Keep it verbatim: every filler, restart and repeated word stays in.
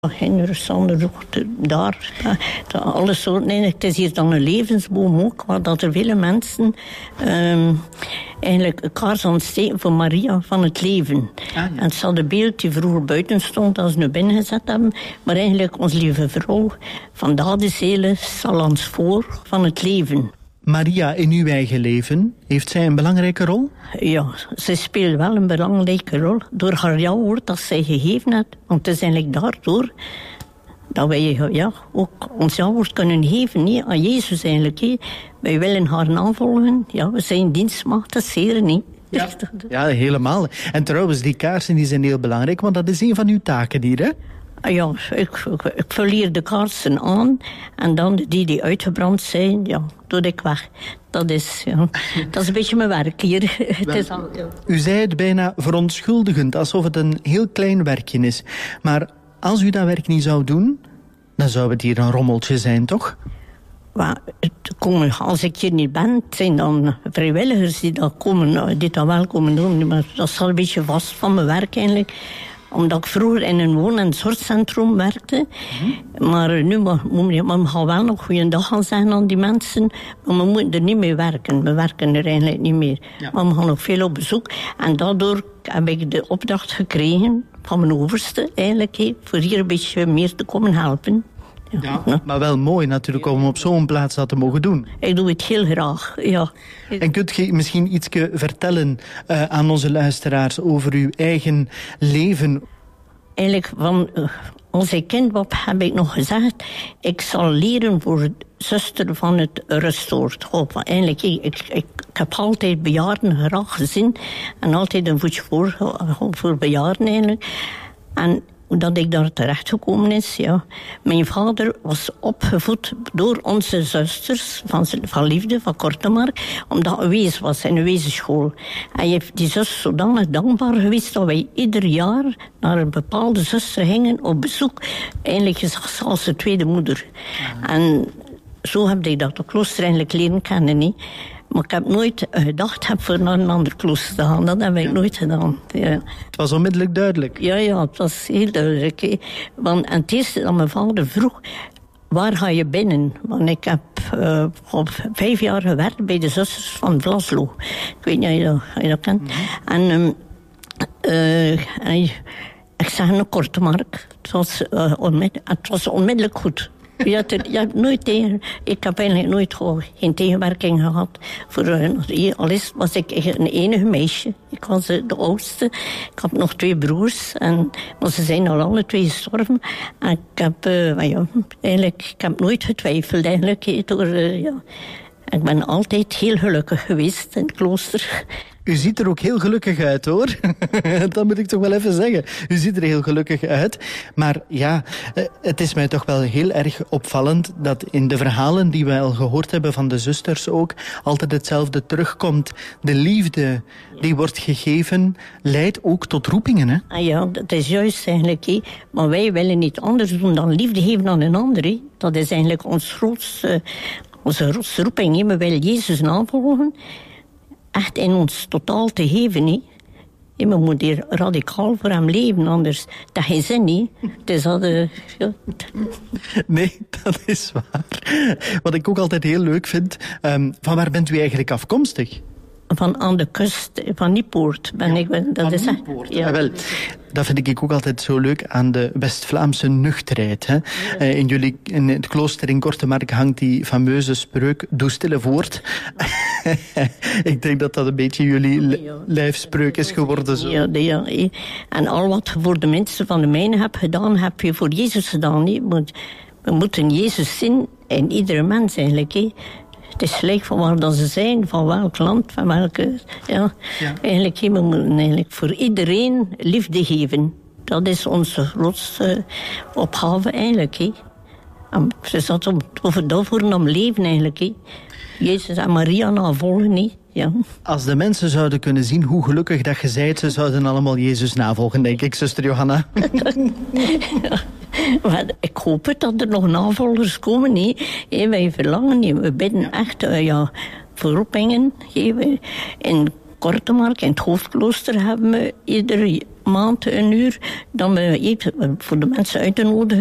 Interessante daar, alle soorten. Nee, het is hier dan een levensboom ook, waar dat er vele mensen um, eigenlijk een kaars aan het steken voor Maria van het leven. Ah, ja. En het zat een beeld die vroeger buiten stond, als ze nu binnengezet hebben. Maar eigenlijk, onze lieve vrouw van Dadezelen zal ons voor van het leven. Maria in uw eigen leven, heeft zij een belangrijke rol? Ja, ze speelt wel een belangrijke rol door haar jouwwoord dat zij gegeven heeft. Want het is eigenlijk daardoor dat wij ja, ook ons jouwwoord kunnen geven nee, aan Jezus eigenlijk. Hé. Wij willen haar navolgen. Ja, we zijn dienstmaagd, dat zeer niet. Ja. ja, helemaal. En trouwens, die kaarsen die zijn heel belangrijk, want dat is een van uw taken hier, hè? Ja, ik, ik, ik vul hier de kaarsen aan en dan die die uitgebrand zijn, ja, doe ik weg. Dat is, ja, dat is een beetje mijn werk hier. Het is al, ja. U zei het bijna verontschuldigend, alsof het een heel klein werkje is. Maar als u dat werk niet zou doen, dan zou het hier een rommeltje zijn, toch? Maar, komen, als ik hier niet ben, het zijn dan vrijwilligers die dat, komen, die dat wel komen doen. Maar dat is al een beetje vast van mijn werk eigenlijk. Omdat ik vroeger in een woon- en zorgcentrum werkte. Mm-hmm. Maar nu moet je maar wel nog goeiedag gaan zeggen aan die mensen. Maar we moeten er niet mee werken. We werken er eigenlijk niet meer. Ja. Maar we gaan nog veel op bezoek. En daardoor heb ik de opdracht gekregen van mijn overste eigenlijk. He, voor hier een beetje meer te komen helpen. Ja, ja, maar wel mooi natuurlijk om op zo'n plaats dat te mogen doen. Ik doe het heel graag, ja. En kunt je misschien iets vertellen uh, aan onze luisteraars over uw eigen leven? Eigenlijk, van, uh, als ik kind was, heb ik nog gezegd, ik zal leren voor de zuster van het rustoord. Eigenlijk, ik, ik, ik heb altijd bejaarden graag gezien en altijd een voetje voor, voor bejaarden eigenlijk. En dat ik daar terecht gekomen is, ja. Mijn vader was opgevoed door onze zusters van, van Liefde, van Kortemark, omdat hij wees was in een wezenschool. Hij heeft die zus zodanig dankbaar geweest dat wij ieder jaar naar een bepaalde zuster gingen op bezoek. Eigenlijk gezegd ze als de tweede moeder. Ja. En zo heb ik dat de klooster eigenlijk leren kennen, niet. Maar ik heb nooit gedacht heb voor naar een ander klooster te gaan. Dat heb ik ja. nooit gedaan. Ja. Het was onmiddellijk duidelijk. Ja, ja, het was heel duidelijk. He. Want, en het eerste dat mijn vader vroeg, waar ga je binnen? Want ik heb uh, op vijf jaar gewerkt bij de zusters van Vlaslo. Ik weet niet of je dat, of je dat kent. Mm-hmm. En, um, uh, en ik zeg een Kortemark. Het was, uh, onmiddellijk, het was onmiddellijk goed. Je hebt, er, je hebt nooit tegen, ik heb eigenlijk nooit gewoon geen tegenwerking gehad. Voor, uh, al is, was ik een enige meisje. Ik was uh, de oudste. Ik had nog twee broers. En, maar ze zijn al alle twee gestorven. En ik heb, uh, ja, eigenlijk, ik heb nooit getwijfeld eigenlijk. Door, uh, ja. Ik ben altijd heel gelukkig geweest in het klooster. U ziet er ook heel gelukkig uit, hoor. Dat moet ik toch wel even zeggen. U ziet er heel gelukkig uit. Maar ja, het is mij toch wel heel erg opvallend dat in de verhalen die we al gehoord hebben van de zusters ook, altijd hetzelfde terugkomt. De liefde die wordt gegeven, leidt ook tot roepingen, hè? Ah ja, dat is juist eigenlijk. He. Maar wij willen niet anders doen dan liefde geven aan een ander. He. Dat is eigenlijk ons grootste, onze grootste roeping. He. We willen Jezus navolgen. Echt in ons totaal te geven, niet. Ja, we moeten hier radicaal voor hem leven, anders dat geen zin, niet. Het is dat, uh, ja. Nee, dat is waar. Wat ik ook altijd heel leuk vind, um, van waar bent u eigenlijk afkomstig? Van aan de kust, van Niepoort ben ja, ik. Dat van is Niepoort. Ja. Ah, wel, dat vind ik ook altijd zo leuk aan de West-Vlaamse nuchterheid. Hè? Ja. Uh, in, jullie, in het klooster in Kortemark hangt die fameuze spreuk, doe stille voort. Ik denk dat dat een beetje jullie ja, ja. lijfspreuk is geworden. Zo. Ja, ja, ja. En al wat je voor de mensen van de mijne hebt gedaan, heb je voor Jezus gedaan. Hè? We moeten Jezus zien in iedere mens eigenlijk. Hè? Het is gelijk van waar dat ze zijn, van welk land, van welke... Ja, ja. Eigenlijk, we moeten eigenlijk voor iedereen liefde geven. Dat is onze grootste opgave eigenlijk. He. En ze zat om, over daarvoor om leven eigenlijk. He. Jezus en Maria navolgen. He. Ja. Als de mensen zouden kunnen zien hoe gelukkig dat je bent, ze zouden allemaal Jezus navolgen, denk ik, zuster Johanna. Ja. Maar ik hoop het dat er nog navolgers komen. Nee. Hey, wij verlangen niet. We bidden echt uh, ja, verroepingen. Hey, in Kortemark, in het hoofdklooster, hebben we ieder maand een uur. Dan we eten voor de mensen uit te nodigen.